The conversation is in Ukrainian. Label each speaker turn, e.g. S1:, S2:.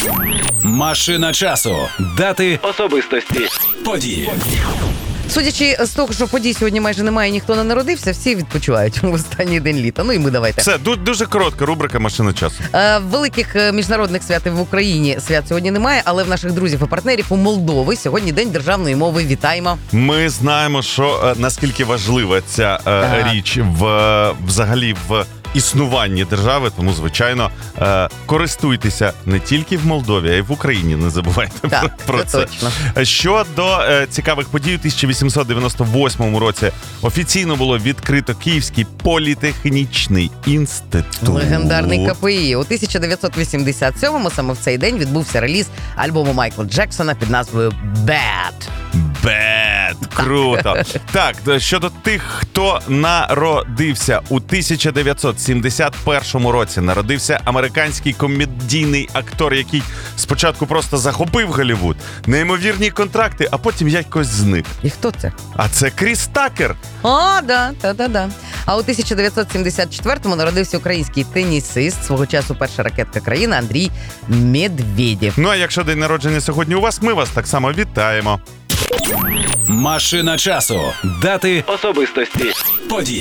S1: Машина часу. Дати,
S2: Особистості.
S1: події.
S3: Судячи з того, що подій сьогодні майже немає, ніхто не народився, всі відпочивають в останній день літа. Ну і ми давайте.
S4: Це дуже коротка рубрика «Машина часу».
S3: Великих міжнародних свят в Україні свят сьогодні немає, але в наших друзів і партнерів у Молдови сьогодні День державної мови. Вітаємо!
S4: Ми знаємо, що наскільки важлива ця річ взагалі в існуванні держави, тому, звичайно, користуйтеся не тільки в Молдові, а й в Україні. Не забувайте про це.
S3: Точно.
S4: Щодо цікавих подій, у 1898 році офіційно було відкрито Київський політехнічний інститут.
S3: Легендарний КПІ. У 1987-му саме в цей день відбувся реліз альбому Майкла Джексона під назвою «Bad».
S4: Круто. Так, щодо тих, хто народився у 1971 році, народився американський комедійний актор, який спочатку просто захопив Голлівуд, неймовірні контракти, а потім якось зник.
S3: І хто це?
S4: А це Кріс Такер.
S3: Да. А у 1974-му народився український тенісист, свого часу перша ракетка країни Андрій Медведєв.
S4: Ну а якщо день народження сьогодні у вас, ми вас так само вітаємо.
S1: Машина часу. Дати,
S2: Особистості.
S1: події.